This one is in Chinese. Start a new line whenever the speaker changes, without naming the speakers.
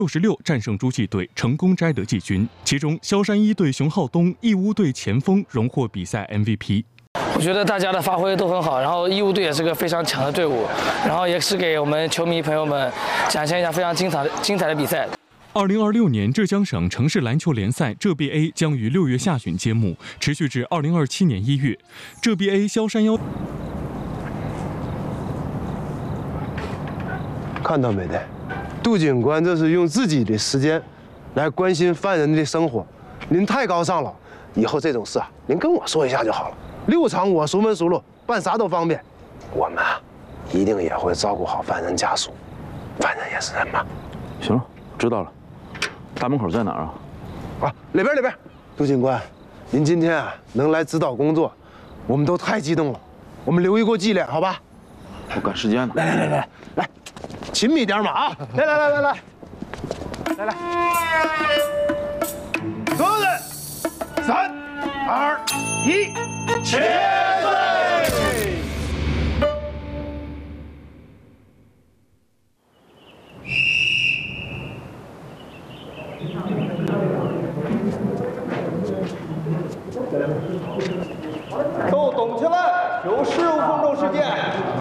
66战胜诸暨队，成功摘得季军。其中，萧山一队熊浩东、义乌队前锋荣获比赛 MVP。
我觉得大家的发挥都很好，然后义乌队也是个非常强的队伍，然后也是给我们球迷朋友们展现一下非常精彩的比赛。
2026年浙江省城市篮球联赛浙 BA 将于6月下旬揭幕，持续至2027年1月。浙 BA 萧山腰。
看到没得？杜警官这是用自己的时间来关心犯人的生活，您太高尚了。以后这种事啊，您跟我说一下就好了。6场我熟门熟路，办啥都方便。我们啊，一定也会照顾好犯人家属，犯人也是人嘛。
行了，知道了。大门口在哪儿啊？
啊，里边。杜警官，您今天啊能来指导工作，我们都太激动了。我们留一过纪念，好吧？
我赶时间呢。
来，勤密点嘛啊！来，所有人，3、2、1，切队！
都动起来！有15分钟时间，